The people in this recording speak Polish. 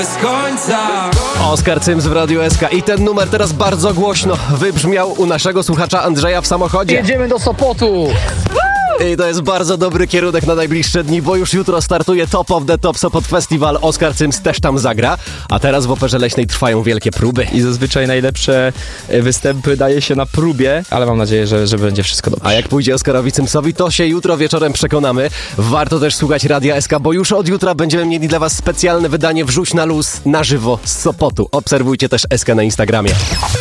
Z końca. Oskar Cyms w Radiu SK i ten numer teraz bardzo głośno wybrzmiał u naszego słuchacza Andrzeja w samochodzie. Jedziemy do Sopotu! I to jest bardzo dobry kierunek na najbliższe dni, bo już jutro startuje Top of the Top Sopot Festival. Oskar Cyms też tam zagra, a teraz w Operze Leśnej trwają wielkie próby. I zazwyczaj najlepsze występy daje się na próbie, ale mam nadzieję, że będzie wszystko dobrze. A jak pójdzie Oskarowi Cymsowi, to się jutro wieczorem przekonamy. Warto też słuchać Radia SK, bo już od jutra będziemy mieli dla was specjalne wydanie Wrzuć na luz na żywo z Sopotu. Obserwujcie też SK na Instagramie.